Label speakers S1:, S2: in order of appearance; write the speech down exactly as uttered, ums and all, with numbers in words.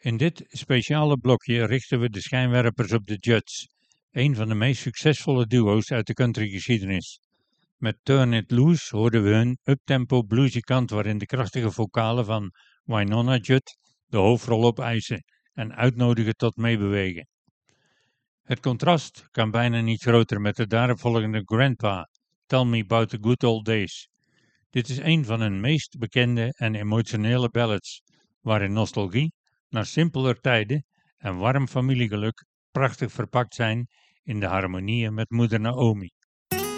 S1: In dit speciale blokje richten we de schijnwerpers op de Judds, een van de meest succesvolle duo's uit de countrygeschiedenis. Met Turn It Loose hoorden we hun uptempo bluesy kant waarin de krachtige vocalen van Wynonna Judd de hoofdrol opeisen en uitnodigen tot meebewegen. Het contrast kan bijna niet groter met de daaropvolgende Grandpa, Tell Me About the Good Old Days. Dit is een van hun meest bekende en emotionele ballads, waarin nostalgie naar simpeler tijden en warm familiegeluk prachtig verpakt zijn in de harmonieën met moeder Naomi.